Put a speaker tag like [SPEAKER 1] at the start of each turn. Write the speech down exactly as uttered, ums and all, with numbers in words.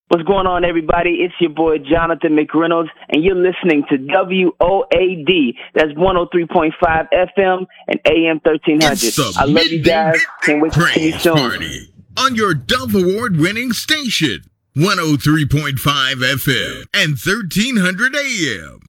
[SPEAKER 1] What's going on, everybody? It's your boy, Jonathan McReynolds, and you're listening to W O A D. That's one oh three point five F M and A M thirteen hundred.
[SPEAKER 2] It's the
[SPEAKER 1] I love you guys. Can't wait to see you
[SPEAKER 2] Praise
[SPEAKER 1] soon.
[SPEAKER 2] Party on your Dove Award-winning station, one oh three point five F M and thirteen hundred A M.